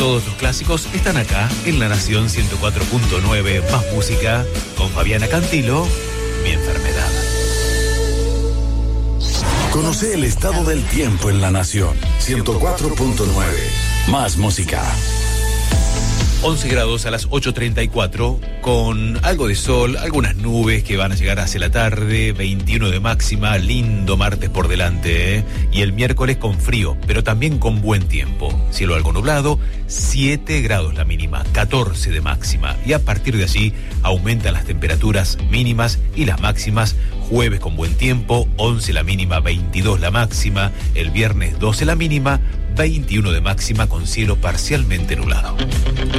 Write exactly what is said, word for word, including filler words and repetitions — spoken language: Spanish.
Todos los clásicos están acá en La Nación ciento cuatro punto nueve. Más música con Fabiana Cantilo, Mi Enfermedad. Conoce el estado del tiempo en La Nación ciento cuatro punto nueve. Más música. once grados a las ocho treinta y cuatro, con algo de sol, algunas nubes que van a llegar hacia la tarde, veintiuno de máxima, lindo martes por delante, ¿eh? Y el miércoles con frío, pero también con buen tiempo. Cielo algo nublado, siete grados la mínima, catorce de máxima. Y a partir de allí aumentan las temperaturas mínimas y las máximas. Jueves con buen tiempo, once la mínima, veintidós la máxima. El viernes doce la mínima, veintiuno de máxima con cielo parcialmente nublado.